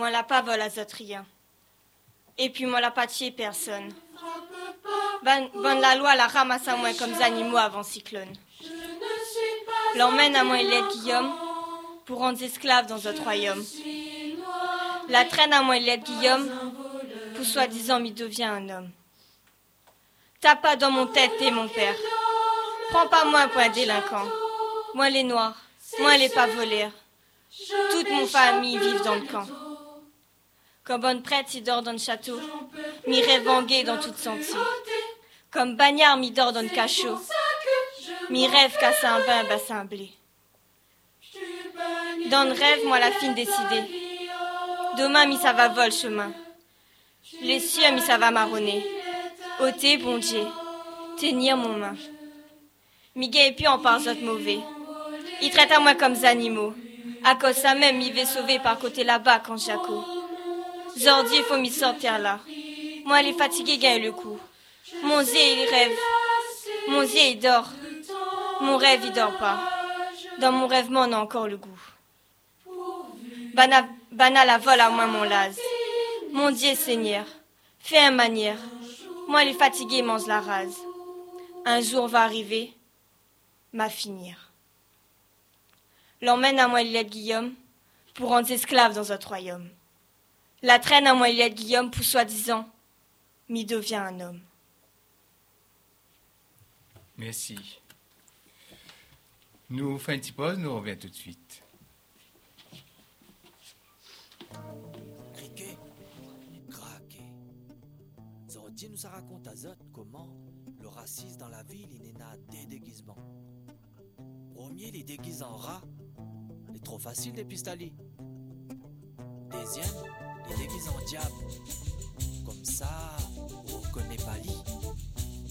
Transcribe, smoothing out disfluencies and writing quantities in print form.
Moi la pas vol à zot rien. Et puis moi la pas tué personne. Bonne la loi la ramasse à moi comme des animaux avant cyclone. L'emmène à moi et l'aide Guillaume pour rendre esclave dans notre royaume. La traîne à moi et l'aide Guillaume pour soi-disant m'y devient un homme. T'as pas dans mon tête, t'es mon père. Prends pas moi pour un délinquant. Moi les noirs, moi les pas voleurs. Toute mon famille vivent dans le camp. Comme bonne prêtre, il dort dans le château. M'y rêve vangué dans toute sentier. Comme bagnard, m'y dort dans le cachot. M'y rêve casser un bain, bassin blé. Dans le rêve, moi la fine décidée. Demain, mi ça va vol chemin. Les cieux, mi ça va marronner. Ôtez, bon Dieu, tenir mon main. Mi gay et puis en parle zot mauvais. Il traite à moi comme des animaux. À cause ça même, il va sauver par côté là-bas quand Jaco. Zordi, il faut m'y sortir là. Moi, elle est fatiguée, gagne le coup. Mon zé, il rêve. Mon zé, il dort. Mon rêve, il dort pas. Dans mon rêve, on a encore le goût. Bana la vole à moi, mon lase. Mon Dieu, Seigneur, fais un manière. Moi, elle est fatiguée, mange la rase. Un jour va arriver, m'a finir. L'emmène à moi, il Guillaume, pour rendre esclave dans notre royaume. La traîne à moi, il Guillaume, pour soi-disant, m'y devient un homme. Merci. Nous faisons une petite pause, nous revenons tout de suite. Riquet, craqué. Zordi nous a raconté à Zot comment le racisme dans la ville il est né à des déguisements. Premier, les déguise en rat, c'est trop facile les pistoliers. Deuxième, les déguise en diable. Comme ça,